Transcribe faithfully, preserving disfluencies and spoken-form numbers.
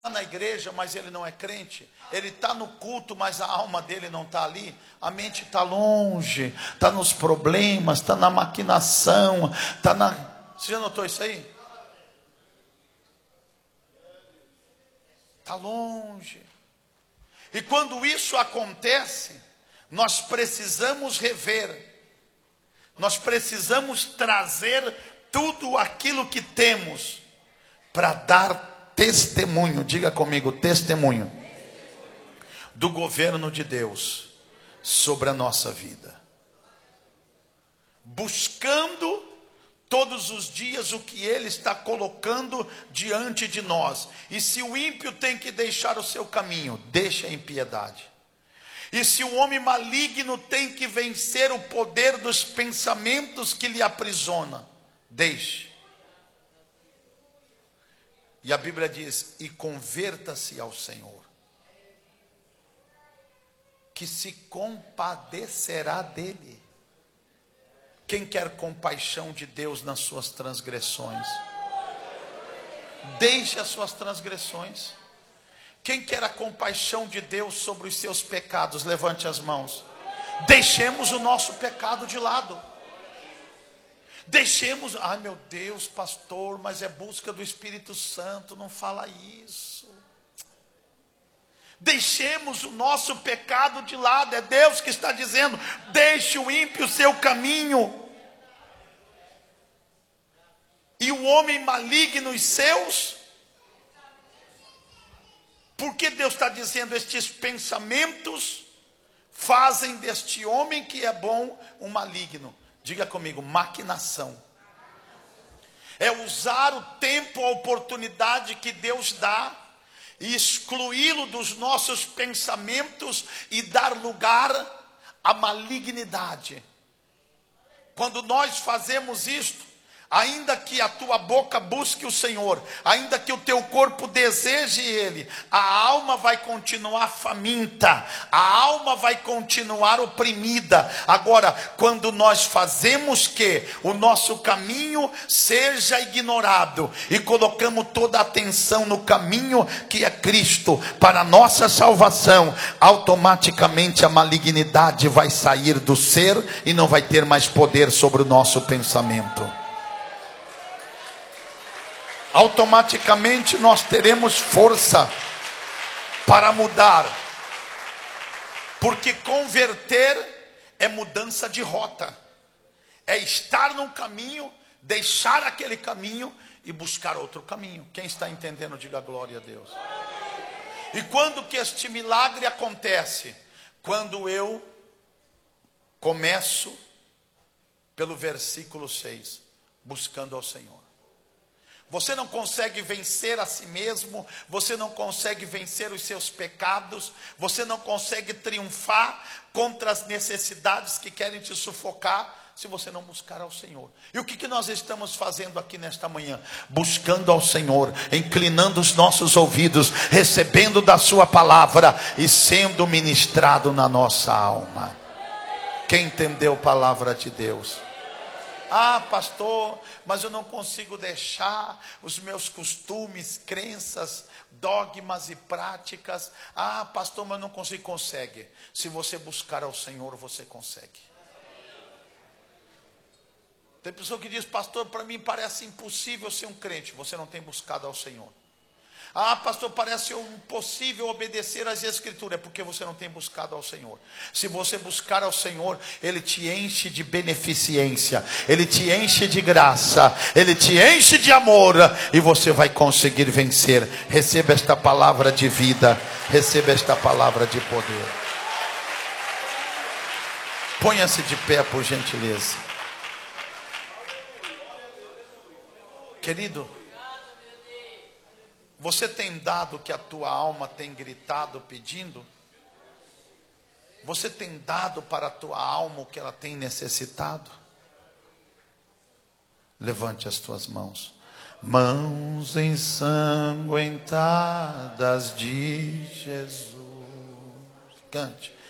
na igreja, mas ele não é crente. Ele está no culto, mas a alma dele não está ali. A mente está longe, está nos problemas, está na maquinação, está na... Você já notou isso aí? Está longe. E quando isso acontece, nós precisamos rever, nós precisamos trazer tudo aquilo que temos para dar testemunho, diga comigo, testemunho do governo de Deus sobre a nossa vida, buscando todos os dias o que Ele está colocando diante de nós. E se o ímpio tem que deixar o seu caminho, deixe a impiedade. E se o homem maligno tem que vencer o poder dos pensamentos que lhe aprisiona, deixe. E a Bíblia diz, e converta-se ao Senhor, que se compadecerá dele. Quem quer compaixão de Deus nas suas transgressões? Deixe as suas transgressões. Quem quer a compaixão de Deus sobre os seus pecados? Levante as mãos. Deixemos o nosso pecado de lado. Deixemos, ai meu Deus, pastor, mas é busca do Espírito Santo, não fala isso. Deixemos o nosso pecado de lado, é Deus que está dizendo, deixe o ímpio o seu caminho. E o homem maligno os seus. Porque Deus está dizendo, estes pensamentos fazem deste homem que é bom um maligno. Diga comigo, maquinação. É usar o tempo, a oportunidade que Deus dá, e excluí-lo dos nossos pensamentos e dar lugar à malignidade. Quando nós fazemos isto, ainda que a tua boca busque o Senhor, ainda que o teu corpo deseje Ele, a alma vai continuar faminta, a alma vai continuar oprimida. Agora, quando nós fazemos que o nosso caminho seja ignorado e colocamos toda a atenção no caminho que é Cristo para a nossa salvação, automaticamente a malignidade vai sair do ser e não vai ter mais poder sobre o nosso pensamento. Automaticamente nós teremos força para mudar, porque converter é mudança de rota, é estar num caminho, deixar aquele caminho e buscar outro caminho. Quem está entendendo, diga glória a Deus. E quando que este milagre acontece? Quando eu começo pelo versículo seis, buscando ao Senhor. Você não consegue vencer a si mesmo, você não consegue vencer os seus pecados, você não consegue triunfar contra as necessidades que querem te sufocar, se você não buscar ao Senhor. E o que, que nós estamos fazendo aqui nesta manhã? Buscando ao Senhor, inclinando os nossos ouvidos, recebendo da sua palavra e sendo ministrado na nossa alma. Quem entendeu a palavra de Deus? Ah, pastor, mas eu não consigo deixar os meus costumes, crenças, dogmas e práticas. Ah, pastor, mas eu não consigo. Consegue. Se você buscar ao Senhor, você consegue. Tem pessoa que diz, pastor, para mim parece impossível ser um crente. Você não tem buscado ao Senhor. Ah, pastor, parece impossível obedecer às Escrituras. É porque você não tem buscado ao Senhor. Se você buscar ao Senhor, Ele te enche de beneficência, Ele te enche de graça, Ele te enche de amor, e você vai conseguir vencer. Receba esta palavra de vida, receba esta palavra de poder. Ponha-se de pé, por gentileza. Querido, você tem dado o que a tua alma tem gritado pedindo? Você tem dado para a tua alma o que ela tem necessitado? Levante as tuas mãos. Mãos ensanguentadas de Jesus. Cante.